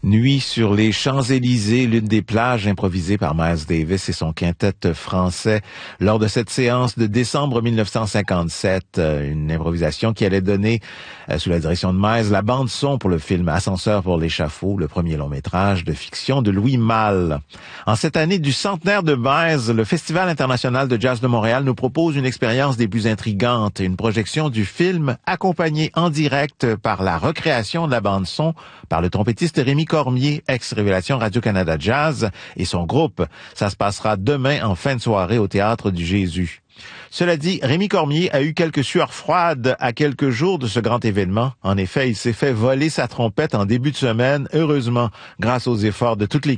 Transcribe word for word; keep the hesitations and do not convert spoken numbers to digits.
Nuit sur les Champs-Élysées, l'une des plages improvisées par Miles Davis et son quintet français lors de cette séance de décembre mille neuf cent cinquante-sept. Une improvisation qui allait donner, sous la direction de Miles, la bande-son pour le film Ascenseur pour l'échafaud, le premier long-métrage de fiction de Louis Malle. En cette année du centenaire de Miles, le Festival international de jazz de Montréal nous propose une expérience des plus intrigantes, une projection du film accompagnée en direct par la recréation de la bande-son par le trompettiste Rémi Cormier, ex-Révélation Radio-Canada Jazz, et son groupe. Ça se passera demain en fin de soirée au Théâtre du Jésus. Cela dit, Rémi Cormier a eu quelques sueurs froides à quelques jours de ce grand événement. En effet, il s'est fait voler sa trompette en début de semaine, heureusement, grâce aux efforts de toute l'équipe.